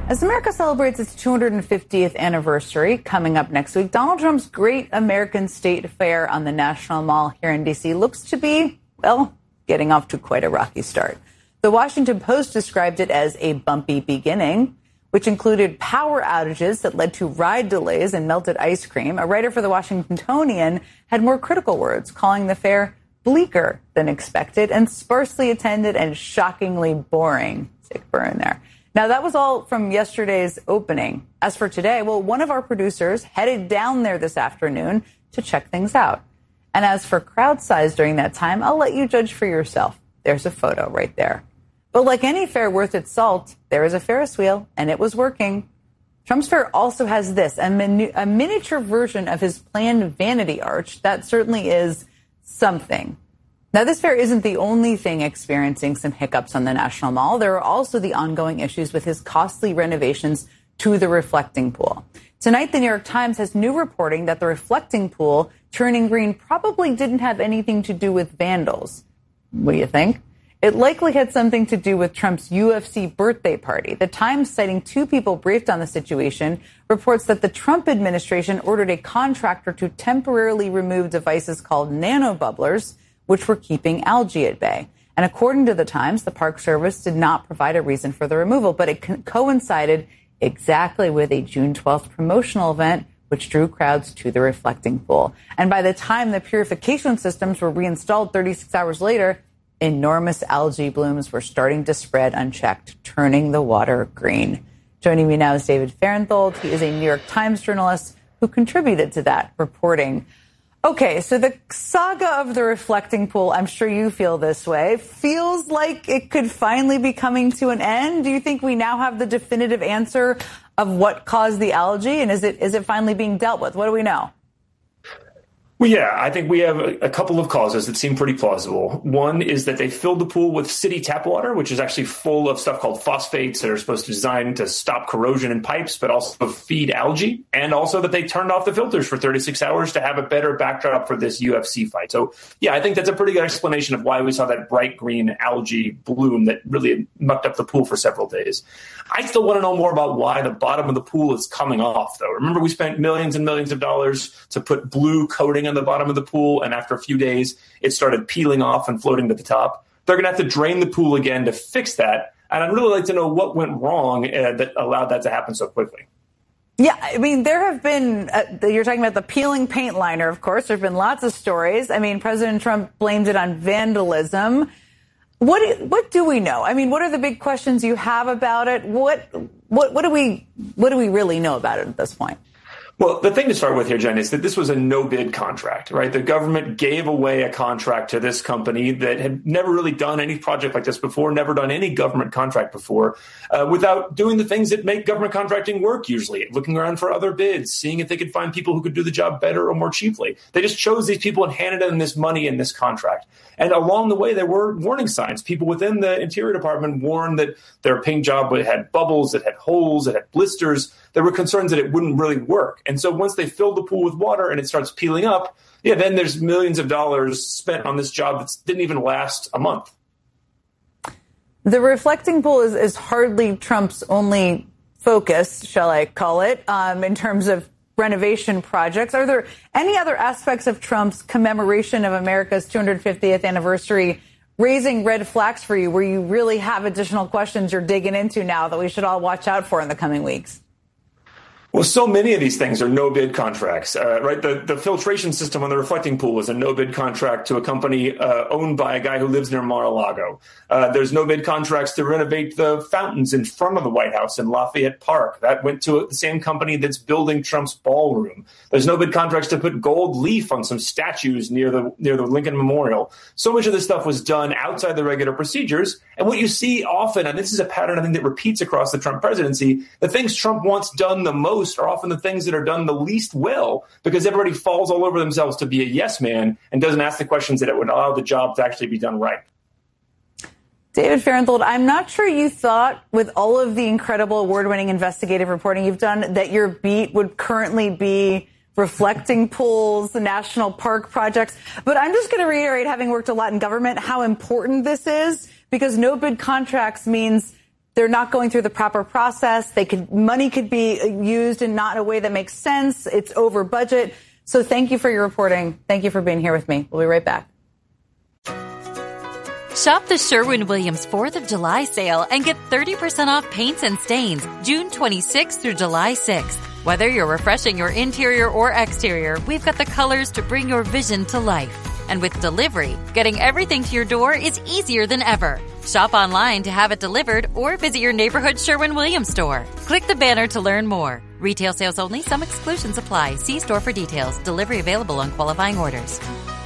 As America celebrates its 250th anniversary coming up next week, Donald Trump's Great American State Fair on the National Mall here in D.C. looks to be, well, getting off to quite a rocky start. The Washington Post described it as a bumpy beginning, which included power outages that led to ride delays and melted ice cream. A writer for the Washingtonian had more critical words, calling the fair bleaker than expected and sparsely attended and shockingly boring. Sick burn there. Now, that was all from yesterday's opening. As for today, well, one of our producers headed down there this afternoon to check things out. And as for crowd size during that time, I'll let you judge for yourself. There's a photo right there. But like any fair worth its salt, there is a Ferris wheel, and it was working. Trump's fair also has this, a miniature version of his planned vanity arch. That certainly is something. Now, this fair isn't the only thing experiencing some hiccups on the National Mall. There are also the ongoing issues with his costly renovations to the reflecting pool. Tonight, the New York Times has new reporting that the reflecting pool turning green probably didn't have anything to do with vandals. What do you think? It likely had something to do with Trump's UFC birthday party. The Times, citing two people briefed on the situation, reports that the Trump administration ordered a contractor to temporarily remove devices called nanobubblers, which were keeping algae at bay. And according to the Times, the Park Service did not provide a reason for the removal, but it coincided exactly with a June 12th promotional event, which drew crowds to the reflecting pool. And by the time the purification systems were reinstalled 36 hours later, enormous algae blooms were starting to spread unchecked, turning the water green. Joining me now is David Fahrenthold. He is a New York Times journalist who contributed to that reporting. Okay, so the saga of the reflecting pool, I'm sure you feel this way, feels like it could finally be coming to an end. Do you think we now have the definitive answer of what caused the algae? And is it finally being dealt with? What do we know? Well, yeah, I think we have a couple of causes that seem pretty plausible. One is that they filled the pool with city tap water, which is actually full of stuff called phosphates that are supposed to design to stop corrosion in pipes, but also feed algae. And also that they turned off the filters for 36 hours to have a better backdrop for this UFC fight. So, yeah, I think that's a pretty good explanation of why we saw that bright green algae bloom that really mucked up the pool for several days. I still want to know more about why the bottom of the pool is coming off, though. Remember, we spent millions and millions of dollars to put blue coating on the bottom of the pool, and after a few days, it started peeling off and floating to the top. They're going to have to drain the pool again to fix that, and I'd really like to know what went wrong that allowed that to happen so quickly. Yeah, I mean, there have been, you're talking about the peeling paint liner, of course. There have been lots of stories. I mean, President Trump blamed it on vandalism. What do we know? I mean, what are the big questions you have about it? What do we really know about it at this point? Well, the thing to start with here, Jen, is that this was a no-bid contract, right? The government gave away a contract to this company that had never really done any project like this before, never done any government contract before, without doing the things that make government contracting work usually, looking around for other bids, seeing if they could find people who could do the job better or more cheaply. They just chose these people and handed them this money in this contract. And along the way, there were warning signs. People within the Interior Department warned that their paint job had bubbles, it had holes, it had blisters. There were concerns that it wouldn't really work. And so once they filled the pool with water and it starts peeling up, then there's millions of dollars spent on this job that didn't even last a month. The reflecting pool is hardly Trump's only focus, shall I call it, in terms of renovation projects. Are there any other aspects of Trump's commemoration of America's 250th anniversary raising red flags for you, where you really have additional questions you're digging into now that we should all watch out for in the coming weeks? Well, so many of these things are no-bid contracts, right? The filtration system on the reflecting pool is a no-bid contract to a company owned by a guy who lives near Mar-a-Lago. There's no-bid contracts to renovate the fountains in front of the White House in Lafayette Park. That went to the same company that's building Trump's ballroom. There's no-bid contracts to put gold leaf on some statues near the Lincoln Memorial. So much of this stuff was done outside the regular procedures. And what you see often, and this is a pattern I think that repeats across the Trump presidency, the things Trump wants done the most are often the things that are done the least well, because everybody falls all over themselves to be a yes man and doesn't ask the questions that would allow the job to actually be done right. David Fahrenthold, I'm not sure you thought, with all of the incredible award-winning investigative reporting you've done, that your beat would currently be reflecting pools, the national park projects. But I'm just going to reiterate, having worked a lot in government, how important this is, because no bid contracts means they're not going through the proper process. Money could be used in not a way that makes sense. It's over budget. So thank you for your reporting. Thank you for being here with me. We'll be right back. Shop the Sherwin-Williams 4th of July sale and get 30% off paints and stains June 26th through July 6th. Whether you're refreshing your interior or exterior, we've got the colors to bring your vision to life. And with delivery, getting everything to your door is easier than ever. Shop online to have it delivered or visit your neighborhood Sherwin-Williams store. Click the banner to learn more. Retail sales only. Some exclusions apply. See store for details. Delivery available on qualifying orders.